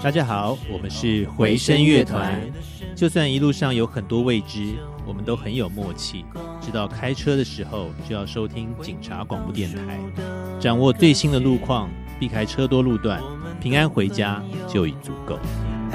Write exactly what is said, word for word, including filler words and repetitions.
大家好，我们是回声乐团。就算一路上有很多未知，我们都很有默契，知道开车的时候就要收听警察广播电台，掌握最新的路况，避开车多路段，平安回家就已足够。